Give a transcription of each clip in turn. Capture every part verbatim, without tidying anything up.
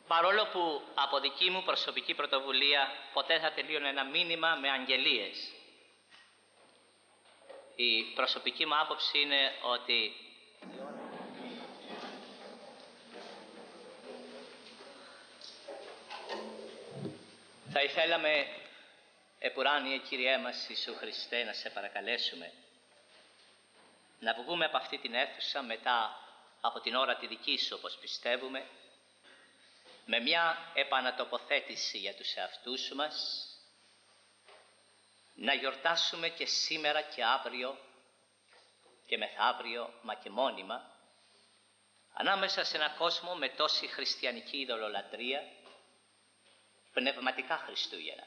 Παρόλο που από δική μου προσωπική πρωτοβουλία ποτέ θα τελείωνε ένα μήνυμα με αγγελίες, η προσωπική μου άποψη είναι ότι θα ήθελαμε, επουράνιε Κύριέ μας Ιησού Χριστέ, να σε παρακαλέσουμε να βγούμε από αυτή την αίθουσα μετά από την ώρα τη δική σου, όπως πιστεύουμε, με μια επανατοποθέτηση για τους εαυτούς μας, να γιορτάσουμε και σήμερα και αύριο και μεθαύριο, μα και μόνιμα, ανάμεσα σε έναν κόσμο με τόση χριστιανική ειδωλολατρεία, πνευματικά Χριστούγεννα.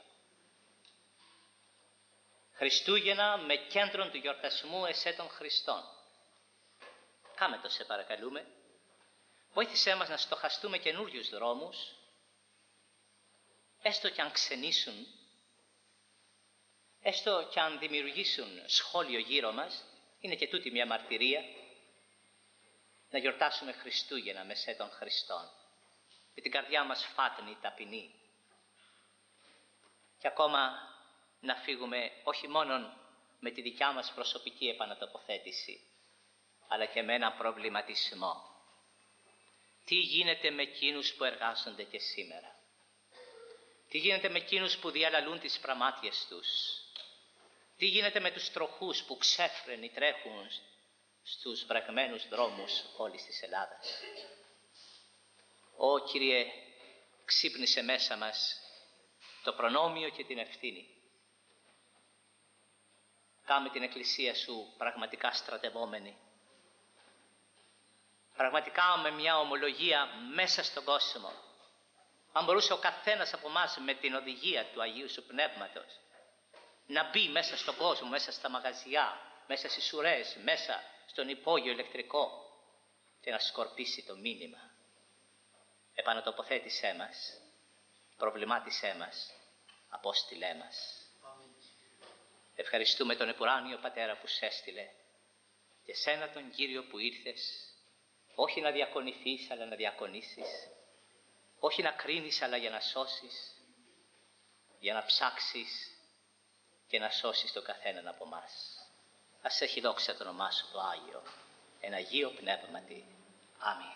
Χριστούγεννα με κέντρον του γιορτασμού εσέ των Χριστών. Κάμε το σε παρακαλούμε. Βοήθησέ μας να στοχαστούμε καινούριους δρόμους, έστω κι αν ξενήσουν, έστω κι αν δημιουργήσουν σχόλιο γύρω μας, είναι και τούτη μια μαρτυρία, να γιορτάσουμε Χριστούγεννα με εσέ των Χριστών, με την καρδιά μας φάτνη, ταπεινή, και ακόμα να φύγουμε όχι μόνο με τη δικιά μας προσωπική επανατοποθέτηση, αλλά και με ένα προβληματισμό. Τι γίνεται με εκείνους που εργάζονται και σήμερα? Τι γίνεται με εκείνους που διαλαλούν τις πραμάτιες τους? Τι γίνεται με τους τροχούς που ξέφρενοι τρέχουν στους βρεγμένους δρόμους όλης της Ελλάδας? Ω Κύριε, ξύπνησε μέσα μας το προνόμιο και την ευθύνη. Κάμε την Εκκλησία Σου πραγματικά στρατευόμενη. Πραγματικά με μια ομολογία μέσα στον κόσμο. Αν μπορούσε ο καθένας από εμάς με την οδηγία του Αγίου Σου Πνεύματος να μπει μέσα στον κόσμο, μέσα στα μαγαζιά, μέσα στις ουρές, μέσα στον υπόγειο ηλεκτρικό και να σκορπίσει το μήνυμα. Επανατοποθέτησέ μας, προβλημάτισέ μας, απόστηλέ μας. Ευχαριστούμε τον επουράνιο Πατέρα που σ' έστειλε και σένα τον Κύριο που ήρθες, όχι να διακονηθείς αλλά να διακονήσεις, όχι να κρίνεις αλλά για να σώσεις, για να ψάξεις και να σώσεις τον καθέναν από εμάς. Ας έχει δόξα το όνομά Σου το Άγιο, εν Αγίο Πνεύματι. Αμήν.